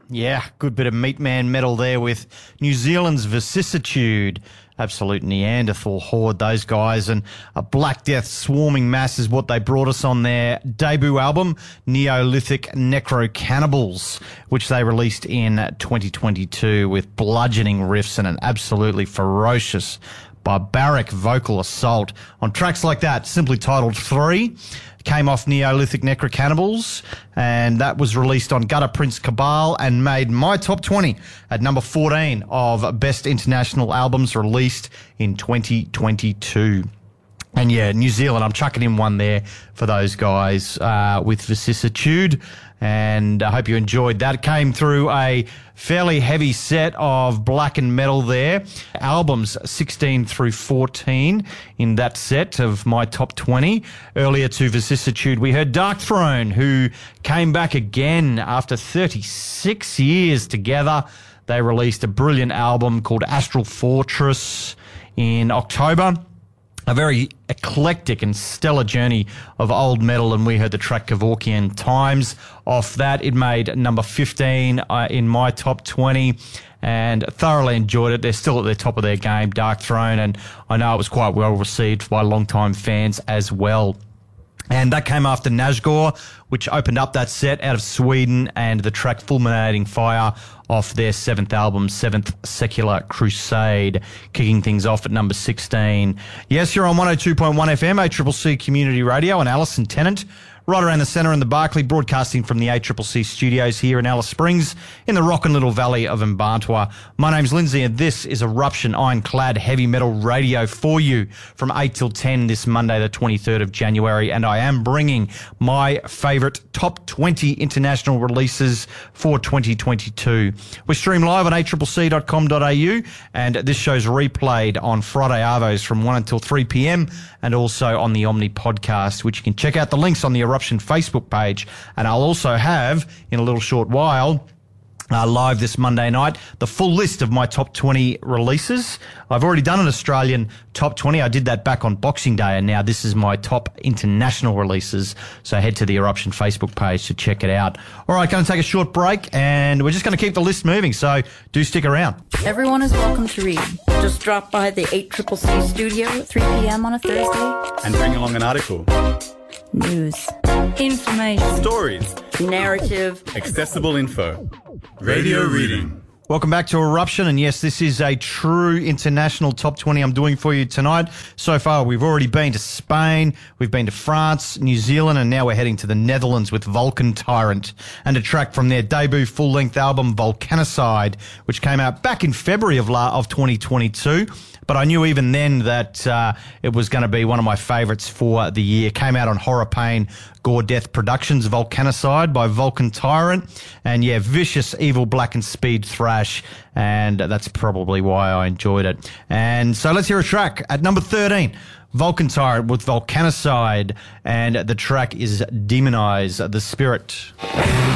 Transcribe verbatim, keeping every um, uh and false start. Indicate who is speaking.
Speaker 1: Yeah, good bit of Meatman metal there with New Zealand's Vicissitude. Absolute Neanderthal horde, those guys. And a Black Death swarming mass is what they brought us on their debut album, Neolithic Necro Cannibals, which they released in twenty twenty-two with bludgeoning riffs and an absolutely ferocious, barbaric vocal assault on tracks like that, simply titled Three. Came off Neolithic Necro Cannibals, and that was released on Gutter Prince Cabal and made my top twenty at number fourteen of best international albums released in twenty twenty-two. And yeah, New Zealand, I'm chucking in one there for those guys uh, with Vicissitude, and I hope you enjoyed that. It came through a fairly heavy set of black and metal there. Albums sixteen through fourteen in that set of my top twenty. Earlier to Vicissitude, we heard Darkthrone, who came back again after thirty-six years together. They released a brilliant album called Astral Fortress in October. A very eclectic and stellar journey of old metal, and we heard the track Kevorkian Times. Off that, it made number fifteen uh, in my top twenty, and thoroughly enjoyed it. They're still at the top of their game, Darkthrone, and I know it was quite well received by longtime fans as well. And that came after Nazgûr, which opened up that set out of Sweden, and the track Fulminating Fire off their seventh album, Seventh Secular Crusade, kicking things off at number sixteen. Yes, you're on one oh two point one F M, A C C C Community Radio, and Alison Tennant, right around the centre in the Barclay, broadcasting from the A C C C studios here in Alice Springs in the rockin' little valley of Mbantua. My name's Lindsay, and this is Eruption Ironclad Heavy Metal Radio for you from eight till ten this Monday, the twenty-third of January, and I am bringing my favourite top twenty international releases for twenty twenty-two. We stream live on a c c c dot com dot a u, and this show's replayed on Friday Arvos from one until three p m, and also on the Omni podcast, which you can check out the links on the Eruption Facebook page. And I'll also have, in a little short while, Uh, live this Monday night, the full list of my top twenty releases. I've already done an Australian top twenty. I did that back on Boxing Day, and now this is my top international releases. So head to the Eruption Facebook page to check it out. All right, going to take a short break, and we're just going to keep the list moving, so do stick around.
Speaker 2: Everyone is welcome to read. Just drop by the A C C C studio at three p m on a Thursday.
Speaker 3: And bring along an article.
Speaker 2: News. Information.
Speaker 3: Stories.
Speaker 2: Narrative.
Speaker 3: Accessible info. Radio reading.
Speaker 1: Welcome back to Eruption, and yes, this is a true international top twenty I'm doing for you tonight. So far, we've already been to Spain, we've been to France, New Zealand, and now we're heading to the Netherlands with Vulcan Tyrant, and a track from their debut full-length album, Volcanicide, which came out back in February of, la- of twenty twenty-two. But I knew even then that uh, it was going to be one of my favourites for the year. Came out on Horror Pain Gore Death Productions, Volcanicide by Vulcan Tyrant. And yeah, vicious, evil, black and speed thrash. And that's probably why I enjoyed it. And so let's hear a track at number thirteen. Vulcan Tyrant with Volcanicide. And the track is Demonize the Spirit.